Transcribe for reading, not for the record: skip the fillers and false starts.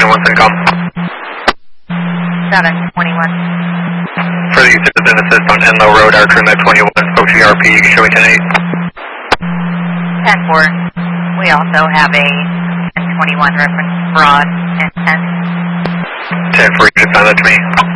721 CENTCOM. 721. Further use of the assist on Enlow Road, Archer at 21, OTRP, you can show me 10-8. 10-4. We also have a 1021 reference broad and 10. 10-4, you can assign that to me.